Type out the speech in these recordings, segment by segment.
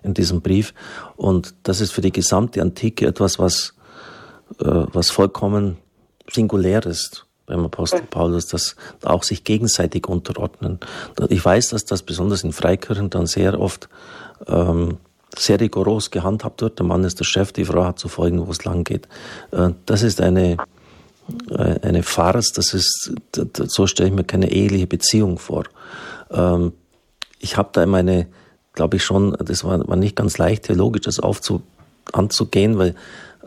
in diesem Brief. Und das ist für die gesamte Antike etwas, was vollkommen singulär ist beim Apostel Paulus, dass auch sich gegenseitig unterordnen. Ich weiß, dass das besonders in Freikirchen dann sehr oft sehr rigoros gehandhabt wird. Der Mann ist der Chef, die Frau hat zu folgen, wo es lang geht. Das ist eine Farce, so stelle ich mir keine eheliche Beziehung vor. Ich habe da glaube ich schon, das war nicht ganz leicht theologisch, das anzugehen, weil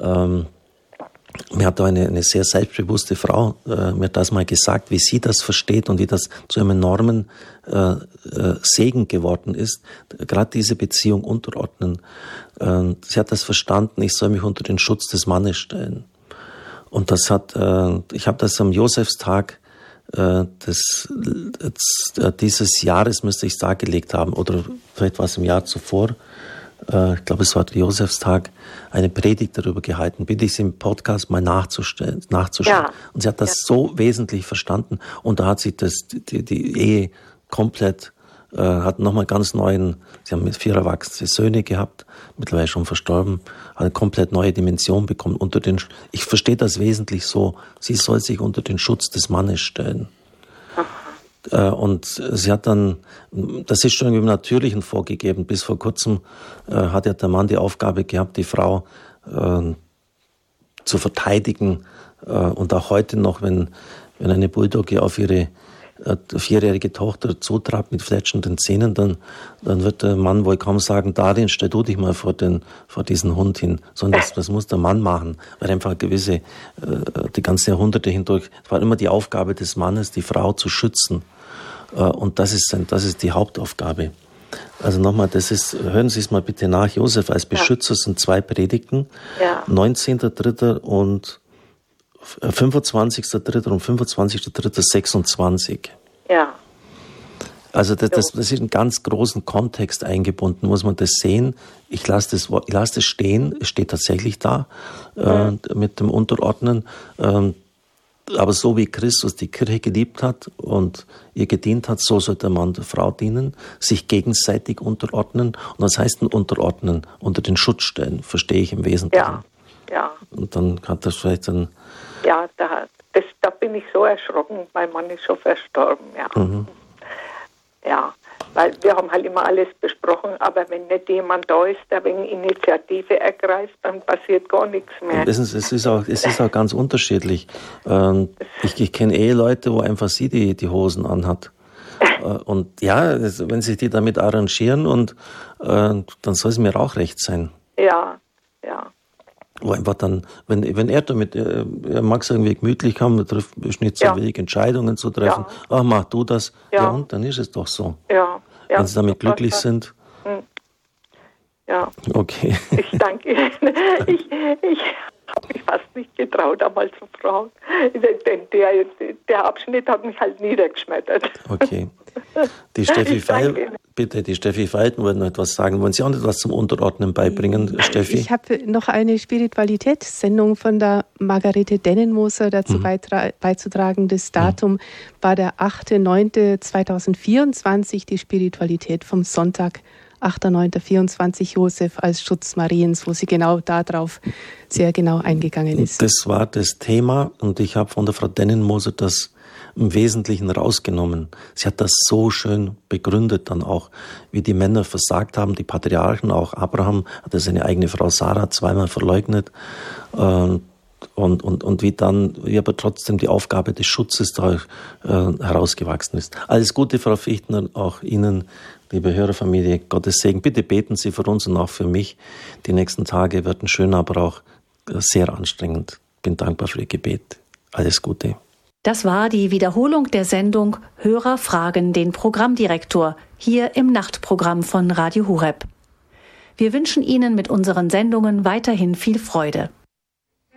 mir hat da eine sehr selbstbewusste Frau mir das mal gesagt, wie sie das versteht und wie das zu einem enormen Segen geworden ist, gerade diese Beziehung unterordnen. Sie hat das verstanden, ich soll mich unter den Schutz des Mannes stellen. Und ich habe das am Josefstag dieses Jahres, müsste ich es dargelegt haben, oder vielleicht war es im Jahr zuvor, ich glaube, es war der Josefstag, eine Predigt darüber gehalten. Bitte ich Sie im Podcast mal nachzuschauen. Ja. Und sie hat das so wesentlich verstanden. Und da hat sie die Ehe komplett, hat nochmal ganz neuen, sie haben 4 erwachsene Söhne gehabt, mittlerweile schon verstorben, hat eine komplett neue Dimension bekommen. Ich verstehe das wesentlich so, sie soll sich unter den Schutz des Mannes stellen. Und sie hat dann, das ist schon im Natürlichen vorgegeben, bis vor kurzem hat ja der Mann die Aufgabe gehabt, die Frau zu verteidigen. Und auch heute noch, wenn eine Bulldogge auf ihre 4-jährige Tochter zutrabt mit fletschenden Zähnen, dann wird der Mann wohl kaum sagen, Darin, stell du dich mal vor diesen Hund hin. Sondern das muss der Mann machen, weil einfach die ganzen Jahrhunderte hindurch, es war immer die Aufgabe des Mannes, die Frau zu schützen. Und das ist die Hauptaufgabe. Also nochmal, hören Sie es mal bitte nach, Josef als Beschützer sind 2 Predigten, 19.3. und 25.3. und 25.3.26. Ja. Also das ist in ganz großen Kontext eingebunden, muss man das sehen. Ich lasse das stehen, es steht tatsächlich da, mit dem Unterordnen. Aber so wie Christus die Kirche geliebt hat und ihr gedient hat, so soll der Mann der Frau dienen, sich gegenseitig unterordnen. Und was heißt denn unterordnen? Unter den Schutz stellen, verstehe ich im Wesentlichen. Ja. Und dann hat das vielleicht dann... Ja, da bin ich so erschrocken, mein Mann ist schon verstorben, ja. Mhm. Ja, weil wir haben halt immer alles besprochen, aber wenn nicht jemand da ist, der wegen Initiative ergreift, dann passiert gar nichts mehr. Es ist auch ganz unterschiedlich. Ich kenne Eheleute, wo einfach sie die Hosen anhat. Und ja, wenn sich die damit arrangieren, und dann soll es mir auch recht sein. Ja. Wo einfach dann, wenn er damit, er mag es irgendwie gemütlich haben, ist nicht so willig, Entscheidungen zu treffen. Ach, mach du das. Ja, und dann ist es doch so. Ja. Wenn sie damit glücklich sind. Ja. Okay. Ich danke Ihnen. Ich habe mich fast nicht getraut, einmal zu fragen. Denn der Abschnitt hat mich halt niedergeschmettert. Okay. Die Steffi Feilten wollte noch etwas sagen. Wollen Sie auch etwas zum Unterordnen beibringen, Steffi? Ich habe noch eine Spiritualitätssendung von der Margarete Dennenmoser dazu beizutragen. Das Datum war der 8.9.2024, die Spiritualität vom Sonntag, 8.9.24, Josef als Schutz Mariens, wo sie genau darauf sehr genau eingegangen ist. Das war das Thema, und ich habe von der Frau Dennenmoser das im Wesentlichen rausgenommen. Sie hat das so schön begründet dann auch, wie die Männer versagt haben, die Patriarchen, auch Abraham hatte seine eigene Frau Sarah 2-mal verleugnet, und wie aber trotzdem die Aufgabe des Schutzes da herausgewachsen ist. Alles Gute, Frau Fichtner, auch Ihnen, liebe Hörerfamilie, Gottes Segen. Bitte beten Sie für uns und auch für mich. Die nächsten Tage werden schön, aber auch sehr anstrengend. Bin dankbar für Ihr Gebet. Alles Gute. Das war die Wiederholung der Sendung Hörer fragen den Programmdirektor hier im Nachtprogramm von Radio Horeb. Wir wünschen Ihnen mit unseren Sendungen weiterhin viel Freude.